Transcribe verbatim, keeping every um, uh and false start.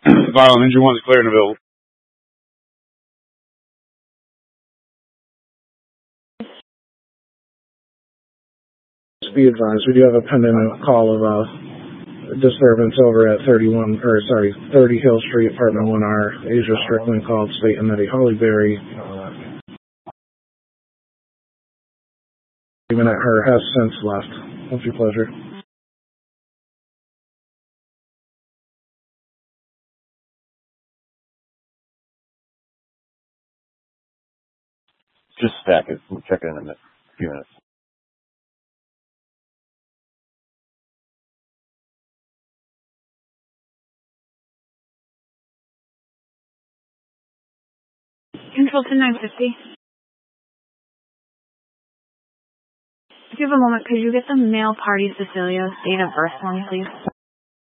Violent injury one is clear and available. Be advised, we do have a pending call of uh, disturbance over at thirty-one, or sorry, thirty Hill Street, apartment one R. Asia Strickland called stating that a Hollyberry uh, even at her has since left. What's your pleasure? Just stack it. We'll check it in a few minutes. Control to nine fifty. If you have a moment, could you get the male party Cecilia's date of birth for me, please?